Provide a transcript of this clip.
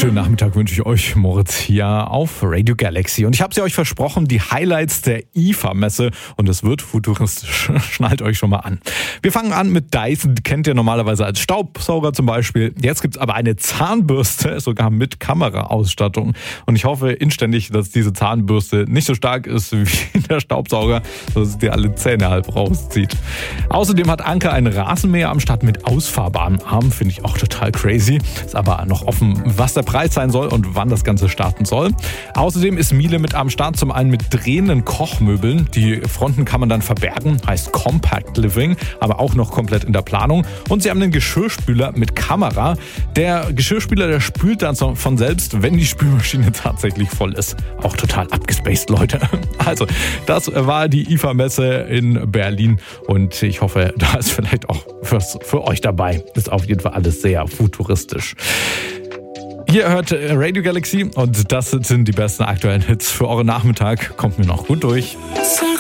schönen Nachmittag wünsche ich euch, Moritz, hier auf Radio Galaxy. Und ich habe es ja euch versprochen, die Highlights der IFA-Messe. Und es wird futuristisch. Schnallt euch schon mal an. Wir fangen an mit Dyson. Die kennt ihr normalerweise als Staubsauger zum Beispiel. Jetzt gibt es aber eine Zahnbürste, sogar mit Kameraausstattung. Und ich hoffe inständig, dass diese Zahnbürste nicht so stark ist wie der Staubsauger, dass es dir alle Zähne halb rauszieht. Außerdem hat Anker einen Rasenmäher am Start mit ausfahrbaren Armen. Finde ich auch total crazy. Ist aber noch offen, was der Preis sein soll und wann das Ganze starten soll. Außerdem ist Miele mit am Start, zum einen mit drehenden Kochmöbeln. Die Fronten kann man dann verbergen, heißt Compact Living, aber auch noch komplett in der Planung. Und sie haben einen Geschirrspüler mit Kamera. Der Geschirrspüler, der spült dann von selbst, wenn die Spülmaschine tatsächlich voll ist. Auch total abgespaced, Leute. Also, das war die IFA-Messe in Berlin und ich hoffe, da ist vielleicht auch was für euch dabei. Ist auf jeden Fall alles sehr futuristisch. Ihr hört Radio Galaxy und das sind die besten aktuellen Hits für euren Nachmittag. Kommt mir noch gut durch.